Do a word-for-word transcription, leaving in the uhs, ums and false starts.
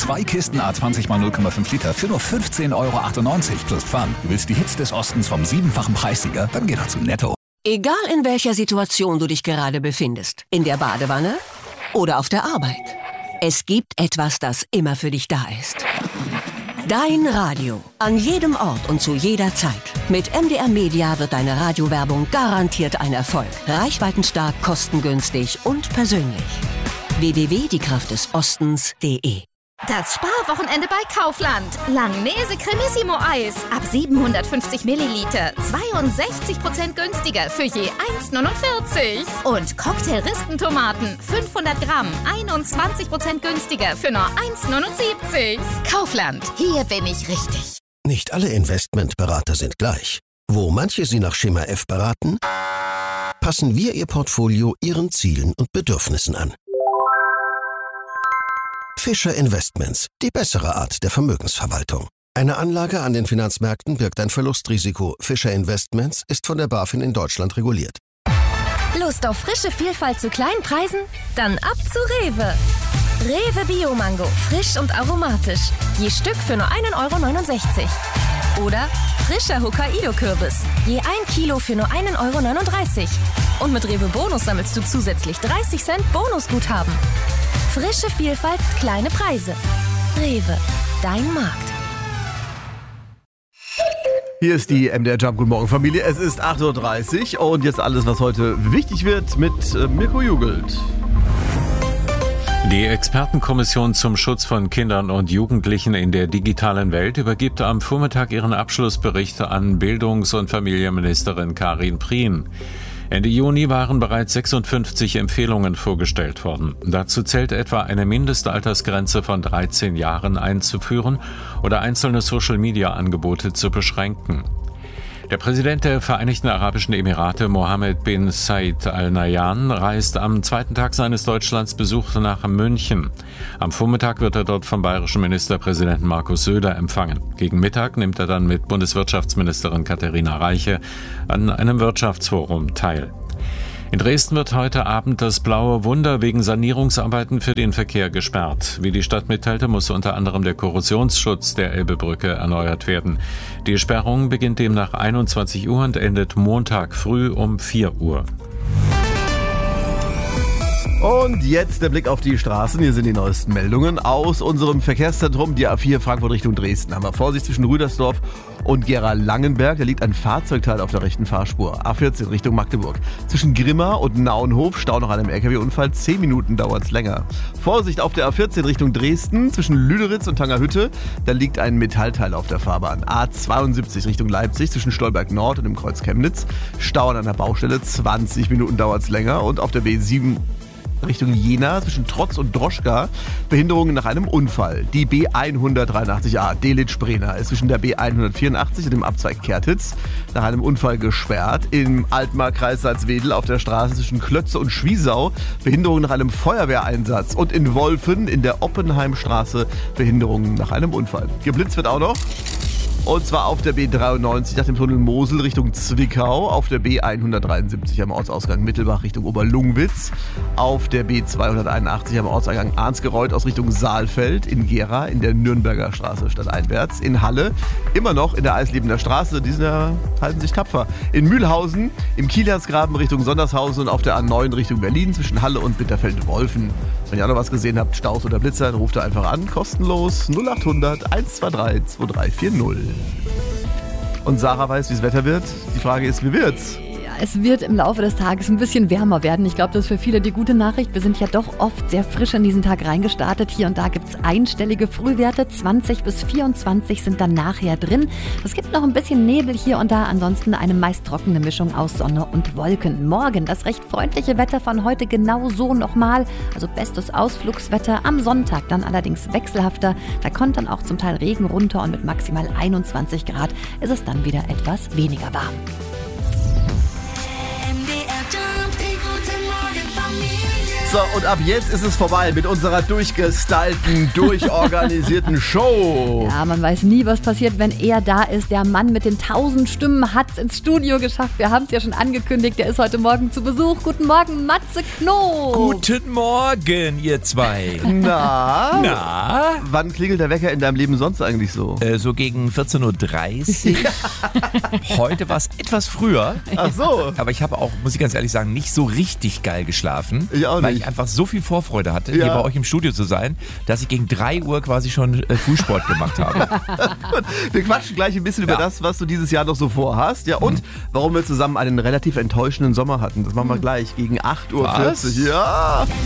Zwei Kisten A zwanzig mal null Komma fünf Liter für nur fünfzehn Euro achtundneunzig plus Pfand. Du willst die Hits des Ostens vom siebenfachen Preissieger? Dann geh doch zu Netto. Egal in welcher Situation du dich gerade befindest. In der Badewanne oder auf der Arbeit. Es gibt etwas, das immer für dich da ist. Dein Radio. An jedem Ort und zu jeder Zeit. Mit M D R Media wird deine Radiowerbung garantiert ein Erfolg. Reichweitenstark, kostengünstig und persönlich. w w w punkt die kraft des ostens punkt de Das Sparwochenende bei Kaufland. Langnese Cremissimo Eis. Ab siebenhundertfünfzig Milliliter. zweiundsechzig Prozent günstiger für je eins neunundvierzig. Und Cocktail-Ristentomaten. fünfhundert Gramm. einundzwanzig Prozent günstiger für nur eins neunundsiebzig. Kaufland. Hier bin ich richtig. Nicht alle Investmentberater sind gleich. Wo manche Sie nach Schema F beraten, passen wir Ihr Portfolio Ihren Zielen und Bedürfnissen an. Fischer Investments, die bessere Art der Vermögensverwaltung. Eine Anlage an den Finanzmärkten birgt ein Verlustrisiko. Fischer Investments ist von der BaFin in Deutschland reguliert. Lust auf frische Vielfalt zu kleinen Preisen? Dann ab zu Rewe. Rewe Bio-Mango, frisch und aromatisch. Je Stück für nur ein Euro neunundsechzig. Oder frischer Hokkaido-Kürbis. Je ein Kilo für nur ein Euro neununddreißig. Und mit Rewe Bonus sammelst du zusätzlich dreißig Cent Bonusguthaben. Frische Vielfalt, kleine Preise. Rewe, dein Markt. Hier ist die M D R Jump. Guten Morgen, Familie. Es ist acht Uhr dreißig und jetzt alles, was heute wichtig wird mit äh, Mirko Jugelt. Die Expertenkommission zum Schutz von Kindern und Jugendlichen in der digitalen Welt übergibt am Vormittag ihren Abschlussbericht an Bildungs- und Familienministerin Karin Prien. Ende Juni waren bereits sechsundfünfzig Empfehlungen vorgestellt worden. Dazu zählt etwa eine Mindestaltersgrenze von dreizehn Jahren einzuführen oder einzelne Social-Media-Angebote zu beschränken. Der Präsident der Vereinigten Arabischen Emirate, Mohammed bin Zayed Al Nahyan, reist am zweiten Tag seines Deutschlandsbesuchs nach München. Am Vormittag wird er dort vom bayerischen Ministerpräsidenten Markus Söder empfangen. Gegen Mittag nimmt er dann mit Bundeswirtschaftsministerin Katharina Reiche an einem Wirtschaftsforum teil. In Dresden wird heute Abend das Blaue Wunder wegen Sanierungsarbeiten für den Verkehr gesperrt. Wie die Stadt mitteilte, muss unter anderem der Korrosionsschutz der Elbebrücke erneuert werden. Die Sperrung beginnt demnach einundzwanzig Uhr und endet Montag früh um vier Uhr. Und jetzt der Blick auf die Straßen. Hier sind die neuesten Meldungen aus unserem Verkehrszentrum. Die A vier Frankfurt Richtung Dresden. Haben wir Vorsicht zwischen Rüdersdorf und Gera-Langenberg. Da liegt ein Fahrzeugteil auf der rechten Fahrspur. A vierzehn Richtung Magdeburg. Zwischen Grimma und Naunhof Stau nach einem L K W-Unfall. Zehn Minuten dauert es länger. Vorsicht auf der A vierzehn Richtung Dresden. Zwischen Lüderitz und Tangerhütte. Da liegt ein Metallteil auf der Fahrbahn. A zweiundsiebzig Richtung Leipzig. Zwischen Stolberg Nord und dem Kreuz Chemnitz. Stau an einer Baustelle. zwanzig Minuten dauert es länger. Und auf der B sieben Richtung Jena zwischen Trotz und Droschka Behinderungen nach einem Unfall. Die B hundertdreiundachtzig A Delitzsch-Brenner ist zwischen der B hundertvierundachtzig und dem Abzweig Kertitz nach einem Unfall gesperrt. Im Altmark-Kreis Salzwedel auf der Straße zwischen Klötze und Schwiesau Behinderungen nach einem Feuerwehreinsatz. Und in Wolfen in der Oppenheimstraße Behinderungen nach einem Unfall. Geblitzt wird auch noch. Und zwar auf der B dreiundneunzig nach dem Tunnel Mosel Richtung Zwickau, auf der B hundertdreiundsiebzig am Ortsausgang Mittelbach Richtung Oberlungwitz, auf der B zweihunderteinundachtzig am Ortseingang Arnsgereuth aus Richtung Saalfeld, in Gera in der Nürnberger Straße stadteinwärts, in Halle immer noch in der Eisliebener Straße, die sind ja, halten sich tapfer, in Mühlhausen, im Kiliansgraben Richtung Sondershausen und auf der A neun Richtung Berlin zwischen Halle und Bitterfeld-Wolfen. Wenn ihr auch noch was gesehen habt, Staus oder Blitzer, dann ruft ihr einfach an, kostenlos null achthundert eins zwei drei zwei drei vier null. Und Sarah weiß, wie das Wetter wird. Die Frage ist, wie wird's? Es wird im Laufe des Tages ein bisschen wärmer werden. Ich glaube, das ist für viele die gute Nachricht. Wir sind ja doch oft sehr frisch in diesen Tag reingestartet. Hier und da gibt es einstellige Frühwerte. zwanzig bis vierundzwanzig sind dann nachher drin. Es gibt noch ein bisschen Nebel hier und da. Ansonsten eine meist trockene Mischung aus Sonne und Wolken. Morgen das recht freundliche Wetter von heute genau so nochmal. Also bestes Ausflugswetter. Am Sonntag dann allerdings wechselhafter. Da kommt dann auch zum Teil Regen runter und mit maximal einundzwanzig Grad ist es dann wieder etwas weniger warm. So, und ab jetzt ist es vorbei mit unserer durchgestylten, durchorganisierten Show. Ja, man weiß nie, was passiert, wenn er da ist. Der Mann mit den tausend Stimmen hat es ins Studio geschafft. Wir haben es ja schon angekündigt. Der ist heute Morgen zu Besuch. Guten Morgen, Matze Knob. Guten Morgen, ihr zwei. Na? Na? Wann klingelt der Wecker in deinem Leben sonst eigentlich so? Äh, so gegen vierzehn Uhr dreißig. Heute war es etwas früher. Ach so. Aber ich habe auch, muss ich ganz ehrlich sagen, nicht so richtig geil geschlafen. Ich auch nicht. Weil ich einfach so viel Vorfreude hatte, Ja. hier bei euch im Studio zu sein, dass ich gegen drei Uhr quasi schon äh, Frühsport gemacht habe. Wir quatschen gleich ein bisschen Ja. über das, was du dieses Jahr noch so vorhast. Ja, und warum wir zusammen einen relativ enttäuschenden Sommer hatten. Das machen wir gleich gegen acht Uhr vierzig. Was? Ja.